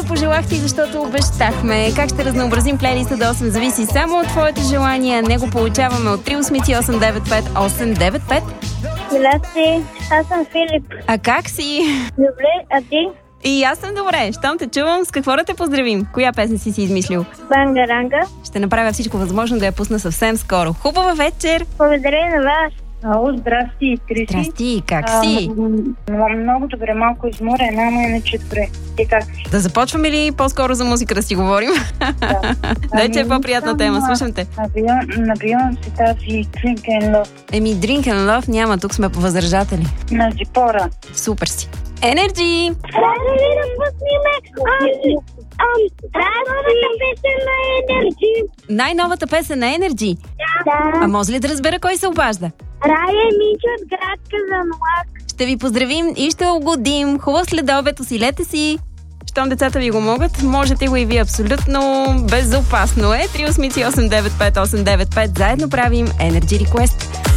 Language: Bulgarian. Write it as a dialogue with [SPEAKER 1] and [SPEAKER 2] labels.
[SPEAKER 1] пожелах ти, защото обещахме. Как ще разнообразим плейлиста до 8 зависи само от твоите желания. Него получаваме от 383-895-895.
[SPEAKER 2] Здрасти, аз съм Филип.
[SPEAKER 1] А как си?
[SPEAKER 2] Добре, а ти?
[SPEAKER 1] И аз съм добре. Щом те чувам, с какво да те поздравим? Коя песен си измислил?
[SPEAKER 2] Бангаранга.
[SPEAKER 1] Ще направя всичко възможно да я пусна съвсем скоро. Хубава вечер!
[SPEAKER 2] Благодаря на вас.
[SPEAKER 3] Ало, здрасти, Криси.
[SPEAKER 1] Здрасти, как си?
[SPEAKER 3] Много добре, малко изморена, ама иначе добре. И как си?
[SPEAKER 1] Да започваме ли по-скоро за музика да си говорим?
[SPEAKER 3] Да.
[SPEAKER 1] Дай, че е по-приятна тема, слушам те.
[SPEAKER 3] На Бейонсе тази Drink and Love.
[SPEAKER 1] Еми, Drink and Love няма, тук сме по възражатели.
[SPEAKER 3] На Зипора.
[SPEAKER 1] Супер си. Energy!
[SPEAKER 2] Трябва ли да пуснем новата песен на Energy?
[SPEAKER 1] Най-новата песен на Energy?
[SPEAKER 2] Да.
[SPEAKER 1] А може ли да разбера кой се обажда?
[SPEAKER 2] Рая Мичо от град Казанлак.
[SPEAKER 1] Ще ви поздравим и ще угодим. Хубав следобед, усилете си. Щом децата ви го могат, можете го и ви абсолютно безопасно е. 388-95895. Заедно правим Energy Request.